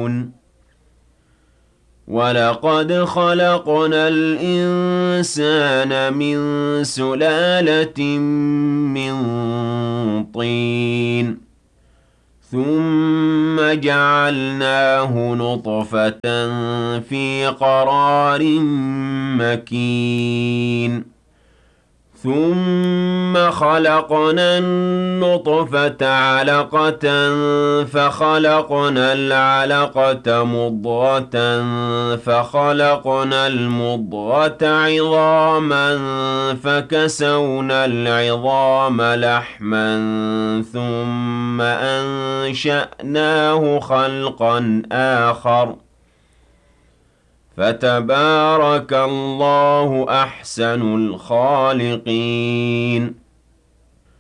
يعلمون ولقد خلقنا الإنسان من سلالة من طين ثم جعلناه نطفة في قرار مكين ثم خلقنا النطفة علقة فخلقنا العلقة مضغة فخلقنا المضغة عظاما فكسونا العظام لحما ثم أنشأناه خلقا آخر فتبارك الله أحسن الخالقين